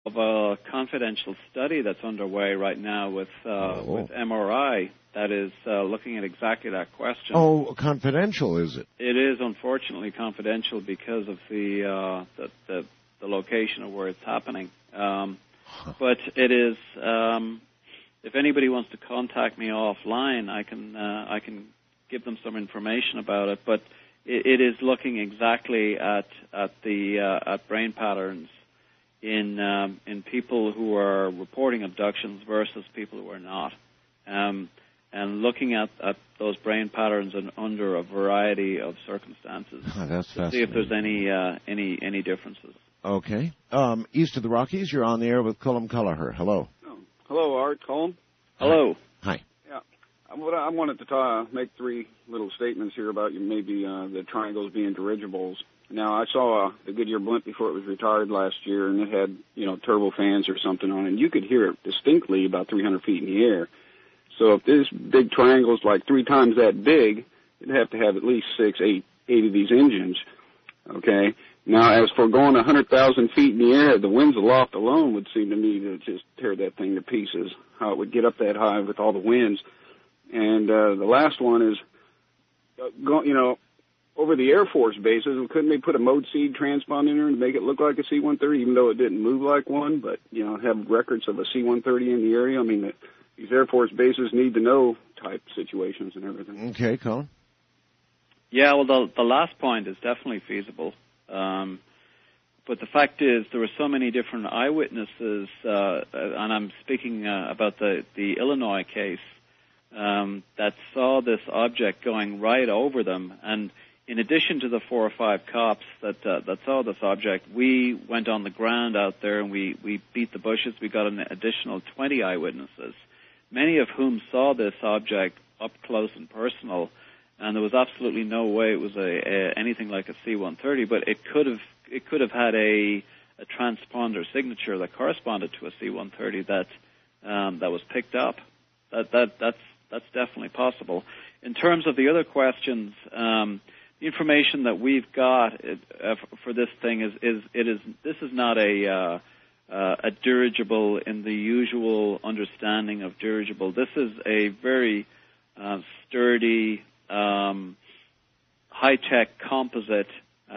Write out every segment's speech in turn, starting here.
of a confidential study that's underway right now with MRI that is looking at exactly that question. Oh, confidential, is it? It is unfortunately confidential because of the location of where it's happening. But it is. If anybody wants to contact me offline, I can give them some information about it. But it is looking exactly at brain patterns in people who are reporting abductions versus people who are not, and looking at those brain patterns under a variety of circumstances that's to see if there's any differences. Okay. East of the Rockies, you're on the air with Colm Kelleher. Hello. Oh. Hello, Art. Colm. Hello. Hi. Yeah. I wanted to make three little statements here about maybe the triangles being dirigibles. Now, I saw the Goodyear blimp before it was retired last year, and it had, turbofans or something on it, and you could hear it distinctly about 300 feet in the air. So if this big triangle's like 3 times that big, it'd have to have at least 6, 8 of these engines, okay? Now, as for going 100,000 feet in the air, the winds aloft alone would seem to me to just tear that thing to pieces, how it would get up that high with all the winds. And the last one is, over the Air Force bases, couldn't they put a mode seed transponder in there to make it look like a C-130, even though it didn't move like one, but, have records of a C-130 in the area? I mean, these Air Force bases need to know type situations and everything. Okay, Colin. Yeah, well, the last point is definitely feasible. But the fact is there were so many different eyewitnesses, and I'm speaking about the Illinois case, that saw this object going right over them. And in addition to the 4 or 5 cops that saw this object, we went on the ground out there and we beat the bushes. We got an additional 20 eyewitnesses, many of whom saw this object up close and personal. And there was absolutely no way it was anything like a C-130, but it could have had a transponder signature that corresponded to a C-130 that was picked up. That's definitely possible. In terms of the other questions, the information that we've got for this thing this is not a dirigible in the usual understanding of dirigible. This is a very sturdy, high-tech composite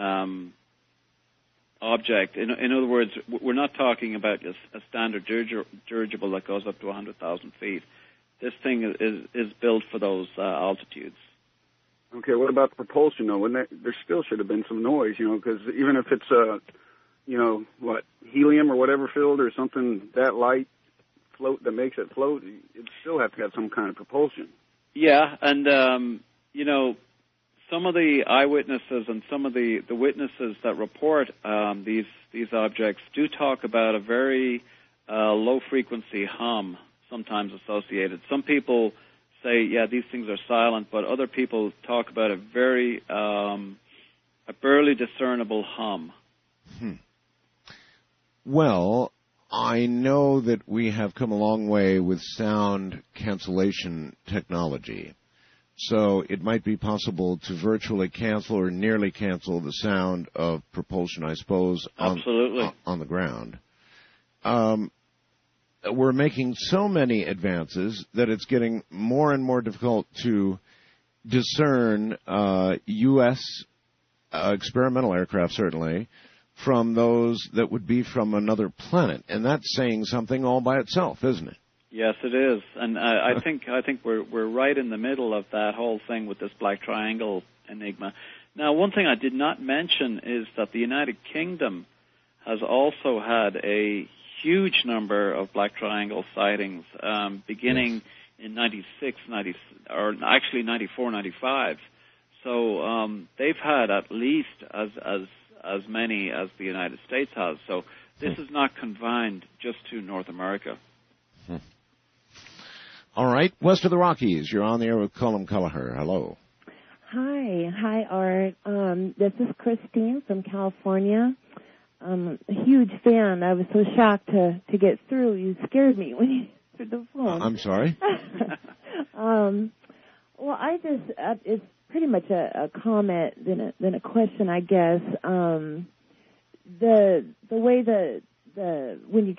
object. In other words, we're not talking about a standard dirigible that goes up to 100,000 feet. This thing is built for those altitudes. Okay, what about the propulsion, though? There still should have been some noise, because even if it's, helium or whatever filled or something that light that makes it float, it still have to have some kind of propulsion. Yeah, and, some of the eyewitnesses and some of the witnesses that report these objects do talk about a very low-frequency hum sometimes associated. Some people say, yeah, these things are silent, but other people talk about a barely discernible hum. Well, I know that we have come a long way with sound cancellation technology. So it might be possible to virtually cancel or nearly cancel the sound of propulsion, I suppose, Absolutely. On the ground. We're making so many advances that it's getting more and more difficult to discern U.S. Experimental aircraft, certainly, from those that would be from another planet. And that's saying something all by itself, isn't it? Yes, it is, and I think we're right in the middle of that whole thing with this black triangle enigma. Now, one thing I did not mention is that the United Kingdom has also had a huge number of black triangle sightings, beginning in 96, or actually 94, 95. So they've had at least as many as the United States has. So this is not confined just to North America. All right, west of the Rockies, you're on the air with Colm Kelleher. Hello. Hi, Art. This is Christine from California. A huge fan. I was so shocked to get through. You scared me when you answered the phone. I'm sorry. Well, it's pretty much a comment than a question, I guess. The way when you